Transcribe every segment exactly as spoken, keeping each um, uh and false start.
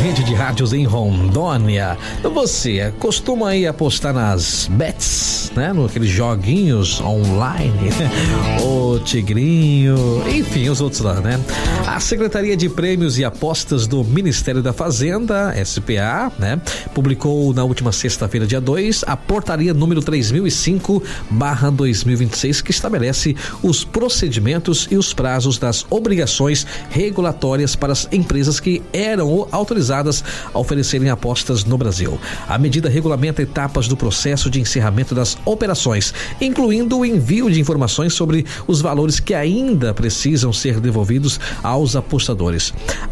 rede de rádios em Rondônia. Você costuma aí apostar nas bets, né? Naqueles joguinhos online, o Tigrinho, enfim, os outros lá, né? A Secretaria de Prêmios e Apostas do Ministério da Fazenda, S P A, né? Publicou na última sexta-feira, dia dois, a portaria número três mil e cinco barra dois mil e vinte e seis, que estabelece os procedimentos e os prazos das obrigações regulatórias para as empresas que eram autorizadas a oferecerem apostas no Brasil. A medida regulamenta etapas do processo de encerramento das operações, incluindo o envio de informações sobre os valores que ainda precisam ser devolvidos aos apostadores,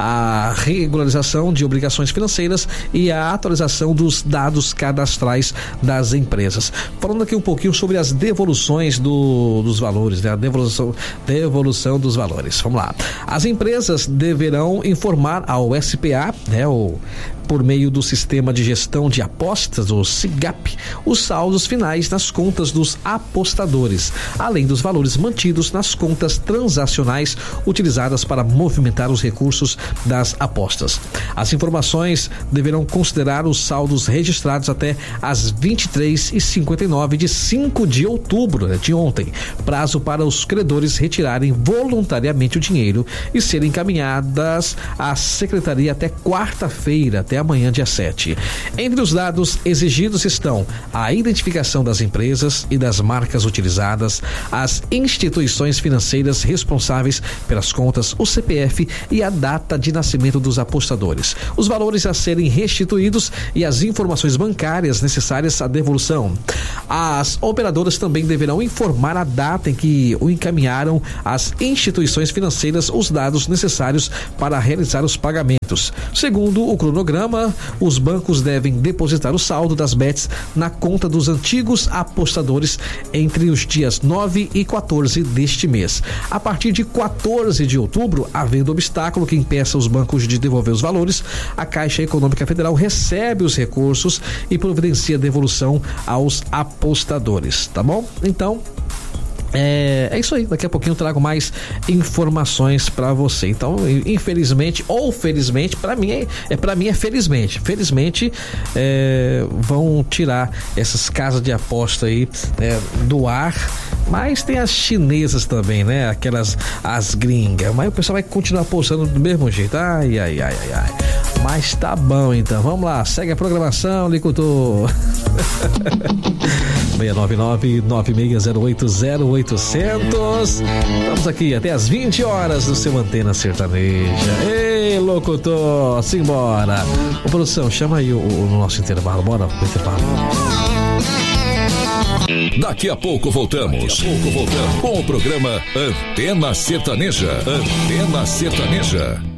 a regularização de obrigações financeiras e a atualização dos dados cadastrais das empresas. Falando aqui um pouquinho sobre as devoluções do, dos valores, né? A devolução, devolução dos valores. Vamos lá. As empresas deverão informar ao S P A, né, o por meio do Sistema de Gestão de Apostas, o SIGAP, os saldos finais nas contas dos apostadores, além dos valores mantidos nas contas transacionais utilizadas para movimentar os recursos das apostas. As informações deverão considerar os saldos registrados até às vinte e três e cinquenta e nove de cinco de outubro, né, de ontem, prazo para os credores retirarem voluntariamente o dinheiro e serem encaminhadas à Secretaria até quarta-feira, até amanhã, dia sete. Entre os dados exigidos estão a identificação das empresas e das marcas utilizadas, as instituições financeiras responsáveis pelas contas, o C P F e a data de nascimento dos apostadores, os valores a serem restituídos e as informações bancárias necessárias à devolução. As operadoras também deverão informar a data em que o encaminharam às instituições financeiras os dados necessários para realizar os pagamentos. Segundo o cronograma, os bancos devem depositar o saldo das bets na conta dos antigos apostadores entre os dias nove e quatorze deste mês. A partir de quatorze de outubro, havendo obstáculo que impeça os bancos de devolver os valores, a Caixa Econômica Federal recebe os recursos e providencia a devolução aos apostadores, tá bom? Então, É, é isso aí, daqui a pouquinho eu trago mais informações pra você. Então, infelizmente ou felizmente, pra mim é, é para mim é felizmente. Felizmente é, vão tirar essas casas de aposta aí, né, do ar. Mas tem as chinesas também, né? Aquelas, as gringas. Mas o pessoal vai continuar apostando do mesmo jeito. Ai, ai, ai, ai, ai. Mas tá bom, então. Vamos lá, segue a programação, Licutor. seis nove nove, nove seis zero oito, zero oitocentos. Estamos aqui até as vinte horas do seu Antena Sertaneja. Ei, locutor, simbora. Ô, produção, chama aí o, o nosso intervalo. Bora pro intervalo. Daqui a pouco voltamos. Daqui a pouco voltamos com o programa Antena Sertaneja. Antena Sertaneja.